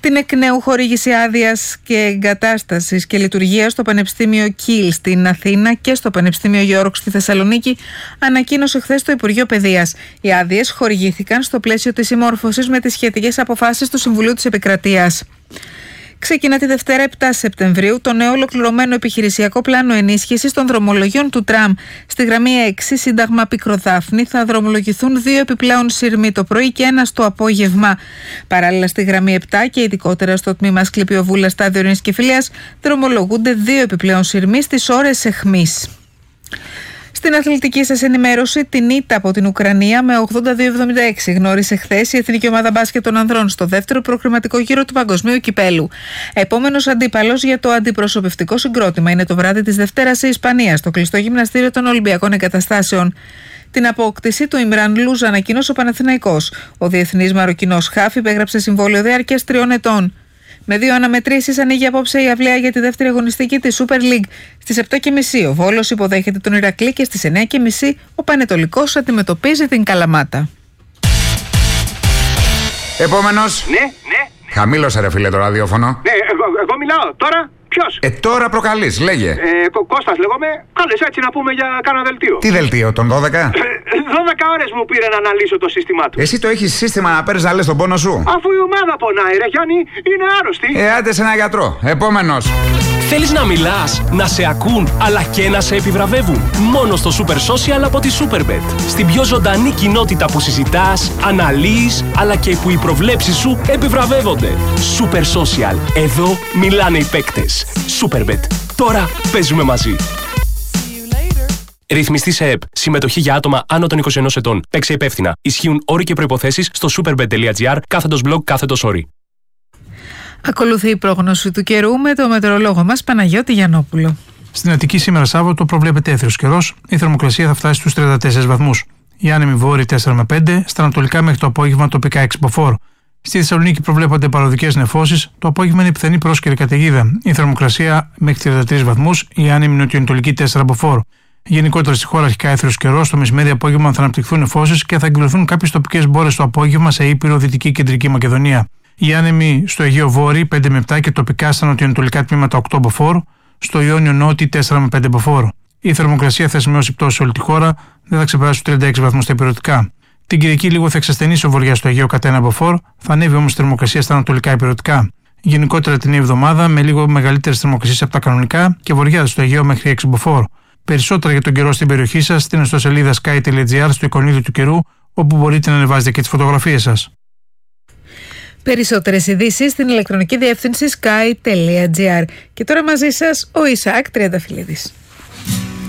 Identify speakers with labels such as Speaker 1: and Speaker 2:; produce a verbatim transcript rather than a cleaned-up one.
Speaker 1: την εκ νέου χορήγηση άδειας και εγκατάστασης και λειτουργίας στο Πανεπιστήμιο Κιλ στην Αθήνα και στο Πανεπιστήμιο Γιόρκ στη Θεσσαλονίκη ανακοίνωσε χθες το Υπουργείο Παιδείας. Οι άδειες χορηγήθηκαν στο πλαίσιο της συμμόρφωσης με τις σχετικές αποφάσεις του Συμβουλίου της Επικρατείας. Ξεκινά τη Δευτέρα επτά Σεπτεμβρίου το νέο ολοκληρωμένο επιχειρησιακό πλάνο ενίσχυσης των δρομολογιών του τραμ. Στη γραμμή έξι, Σύνταγμα Πικροδάφνη, θα δρομολογηθούν δύο επιπλέον σειρμοί το πρωί και ένα στο απόγευμα. Παράλληλα, στη γραμμή επτά και ειδικότερα στο τμήμα Σκληπιοβούλα Στάδιο Ειρήνης και Φιλίας, δρομολογούνται δύο επιπλέον σειρμοί στις ώρες αιχμής. Στην αθλητική σας ενημέρωση, την ήττα από την Ουκρανία με ογδόντα δύο εβδομήντα έξι γνώρισε χθες η Εθνική Ομάδα Μπάσκετ των Ανδρών στο δεύτερο προκριματικό γύρο του Παγκοσμίου Κυπέλου. Επόμενος αντίπαλος για το αντιπροσωπευτικό συγκρότημα είναι το βράδυ της Δευτέρας η Ισπανία, στο κλειστό γυμναστήριο των Ολυμπιακών Εγκαταστάσεων. Την απόκτηση του Ιμραν Λούζ ανακοίνωσε ο Παναθηναϊκός. Ο διεθνής Μαροκινός χαφ υπέγραψε συμβόλαιο διάρκειας τριών ετών. Με δύο αναμετρήσεις ανοίγει απόψε η αυλαία για τη δεύτερη αγωνιστική της Super League. Στις επτά και μισή ο Βόλος υποδέχεται τον Ηρακλή και στις εννιά και μισή ο Πανετολικός αντιμετωπίζει την Καλαμάτα.
Speaker 2: Επόμενος.
Speaker 3: Ναι, ναι.
Speaker 2: Χαμήλωσε ρε φίλε το ραδιόφωνο.
Speaker 3: Ναι, εγώ, εγώ μιλάω τώρα. Ποιος?
Speaker 2: Ε, τώρα προκαλείς, λέγε.
Speaker 3: Ε, Κω- Κώστας λέγομαι. Κάλες έτσι να πούμε για κάνα δελτίο.
Speaker 2: Τι δελτίο, τον δώδεκα?
Speaker 3: Ε, δώδεκα ώρες μου πήρε να αναλύσω το σύστημά του.
Speaker 2: Εσύ το έχεις σύστημα να παίρνεις να λες τον πόνο σου?
Speaker 3: Αφού η ομάδα πονάει ρε Γιάννη, είναι άρρωστη.
Speaker 2: Ε, άντε σε ένα γιατρό. Επόμενος.
Speaker 4: Θέλεις να μιλάς, να σε ακούν, αλλά και να σε επιβραβεύουν? Μόνο στο Super Social από τη Superbet. Στην πιο ζωντανή κοινότητα που συζητάς, αναλύεις, αλλά και που οι προβλέψεις σου επιβραβεύονται. Super Social. Εδώ μιλάνε οι παίκτες. Superbet. Τώρα παίζουμε μαζί. Ρυθμιστή σε ΕΠ. Συμμετοχή για άτομα άνω των είκοσι ενός ετών. Παίξε υπεύθυνα. Ισχύουν όροι και προϋποθέσεις στο superbet.gr κάθετος blog κάθετος όροι.
Speaker 1: Ακολουθεί η πρόγνωση του καιρού με το μετεωρολόγο μας Παναγιώτη Γιαννόπουλο.
Speaker 5: Στην Αττική σήμερα Σάββατο προβλέπεται έθριος καιρός. Η θερμοκρασία θα φτάσει στους τριάντα τέσσερις βαθμούς. Οι άνεμοι βόρειοι τέσσερα με πέντε, στα ανατολικά μέχρι το απόγευμα τοπικά έξι μποφόρ. Στη Θεσσαλονίκη προβλέπονται παροδικές νεφώσεις. Το απόγευμα είναι πιθανή πρόσκαιρη καταιγίδα. Η θερμοκρασία μέχρι τριάντα τρεις βαθμούς, η άνεμη νοτιοανατολική τέσσερα μποφόρ. Γενικότερα στη χώρα αρχικά έθριος καιρός. Το μεσημέρι απόγευμα θα αναπτυχθούν νεφώσεις και θα εκδηλωθούν κάποιες τοπικές μπόρες το απόγευμα σε Ήπειρο, Δυτική Κεντρική Μακεδονία. Οι άνεμοι στο Αιγαίο Βόρειο πέντε με επτά και τοπικά στα νοτιοανατολικά τμήματα οκτώ μποφόρ. Στο Ιόνιο Νότι τέσσερα με πέντε μποφόρ. Η θερμοκρασία θα σημειώσει πτώση σε όλη τη χώρα, δεν θα ξεπεράσει τους τριάντα έξι βαθμούς στα ηπειρωτικά. Την Κυριακή λίγο θα εξασθενήσει ο βορειάς στο Αιγαίο κατά ένα μποφόρ, θα ανέβει όμως η θερμοκρασία στα ανατολικά ηπειρωτικά. Γενικότερα την νέα εβδομάδα με λίγο μεγαλύτερες θερμοκρασίες από τα κανονικά και βορειά στο Αιγαίο μέχρι έξι μποφόρ. Περισσότερα για τον καιρό στην περιοχή σας στην ιστοσελίδα sky.gr στο εικονίδιο του καιρού, όπου μπορείτε να ανεβάζετε και τις φωτογραφίες σας.
Speaker 1: Περισσότερες ειδήσεις στην ηλεκτρονική διεύθυνση sky.gr. Και τώρα μαζί σας ο Ισαάκ Τριανταφυλλίδης.